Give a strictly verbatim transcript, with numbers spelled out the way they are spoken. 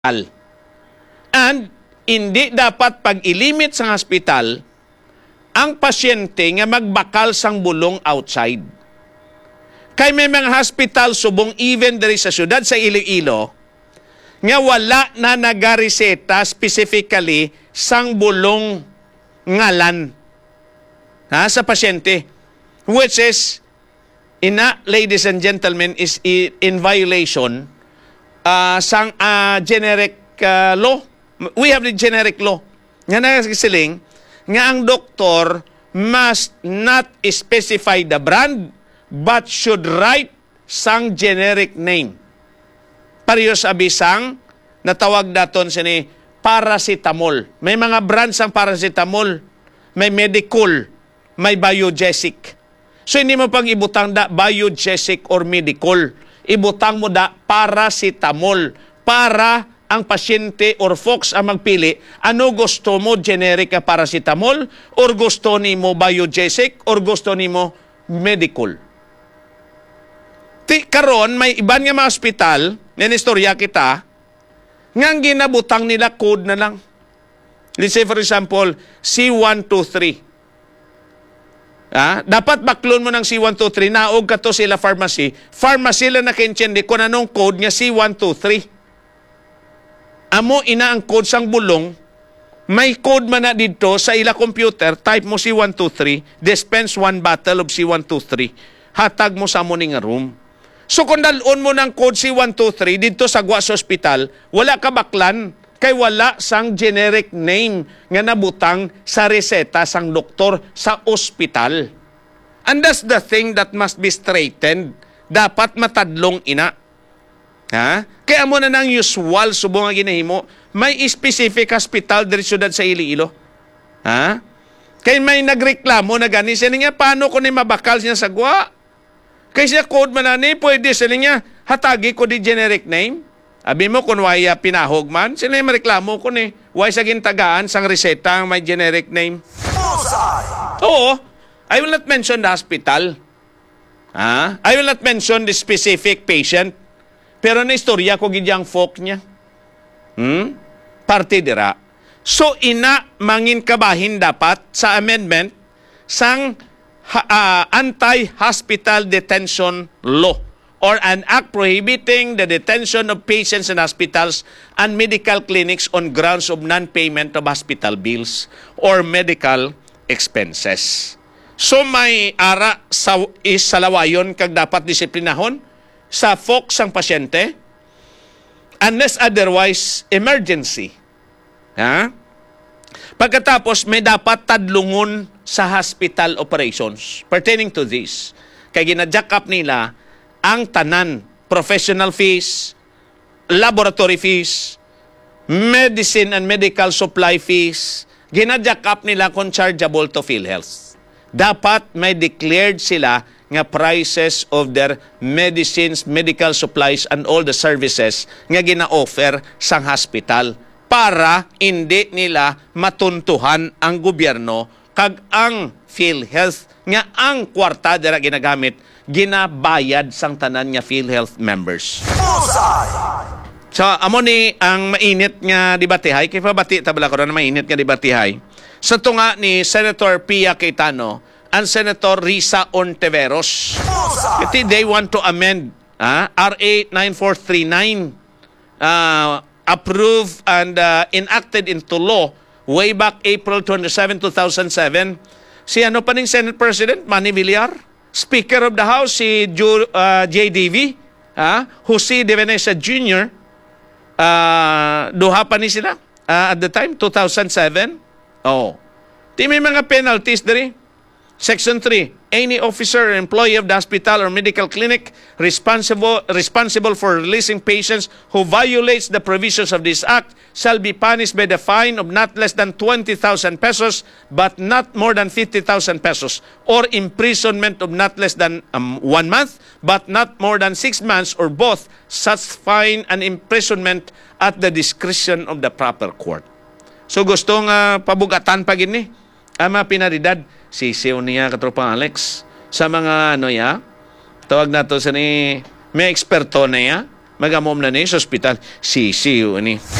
And hindi dapat pag-ilimit sa hospital ang pasyente nga magbakal sang bulong outside. Kay may mga hospital subong even diri sa syudad sa Iloilo nga wala na nagareseta specifically sang bulong ngalan ha, sa pasyente, which is ina, ladies and gentlemen, is in violation uh, sang uh, generic uh, law. We have the generic law nga nagsiling nga ang doktor must not specify the brand but should write sang generic name. Pareho sa bisang natawag daton sini paracetamol. May mga brands ang paracetamol, may medical, may biogesic. So hindi mo pang ibutang da biogesic or medical. Ibutang mo da paracetamol para ang pasyente or folks ang magpili, ano gusto mo, generic na paracetamol or gusto ni mo biogesic or gusto ni mo medical. Ti karon may iban nga mga hospital, ninistorya kita, nga ang ginabutang nila code na lang. Let's say for example, C one two three. Ah, dapat baklon mo ng C one two three, naog ka to sila pharmacy. Pharmacy lang nakiintindi kung anong code nga C one two three. Amo ina ang code sang bulong, may code man na dito sa ila computer, type mo C one two three, dispense one bottle of C one two three, hatag mo sa mo ning room. So kung dalon mo ng code C one two three dito sa Guas Hospital, wala ka baklan, kay wala sang generic name nga nabutang sa reseta sang doktor sa ospital. And that's the thing that must be straightened. Dapat matadlong ina. Ha? Kaya mo na nang usual subong nga ginahimo, may specific hospital diri syudad sa Iloilo. Ha? Kay may nagreklamo na gani siya niya, paano ko ni mabakal siya sa gwa? Kay siya code man ani, pwede siya niya, hatagi ko di generic name. Abi mo kung waya pinahog man, sila yung mareklamo ko ni, why sa gintagaan sang reseta ang may generic name? Oo, I will not mention the hospital. Ha? I will not mention the specific patient. Pero na istorya ko gidyang folk niya. Hmm? Parte dira. So, ina mangin kabahin dapat sa amendment sang uh, Anti-Hospital Detention Law or an act prohibiting the detention of patients in hospitals and medical clinics on grounds of non-payment of hospital bills or medical expenses. So, may ara sa isalawayon kag dapat disiplinahon sa folks ang pasyente unless otherwise emergency. Ha? Pagkatapos may dapat tadlungon sa hospital operations pertaining to this. Kaya gina-jack up nila ang tanan, professional fees, laboratory fees, medicine and medical supply fees, gina-jack up nila kung chargeable to PhilHealth. Dapat may declared sila nga prices of their medicines, medical supplies, and all the services nga gina-offer sang hospital para hindi nila matuntuhan ang gobyerno kag ang PhilHealth nga ang kwarta dira ginagamit ginabayad sang tanan nga PhilHealth members. So amo ni ang mainit nga debatehay kay pabati tabla ko na mainit nga debatehay sa tunga ni Senator Pia Cayetano and Senator Risa Ontiveros. Kasi they want to amend uh, R A nine four three nine uh, approved and uh, enacted into law way back April twenty-seventh, two thousand seven. Si ano pa ning Senate President? Manny Villar. Speaker of the House, si Ju, uh, J D V. Uh, Jose De Venecia Junior Uh, duha pa ni sila uh, at the time, two thousand seven. Oh. Di may mga penalties diri. Section three, any officer or employee of the hospital or medical clinic responsible responsible for releasing patients who violates the provisions of this act shall be punished by the fine of not less than twenty thousand pesos but not more than fifty thousand pesos or imprisonment of not less than um, one month but not more than six months or both such fine and imprisonment at the discretion of the proper court. So gusto nga pabugatan pa gini ama pinaridad sisiw niya katropang Alex sa mga ano ya tawag nato sa ni may eksperto na ya magamom na ni sa ospital. Sisiyo ni.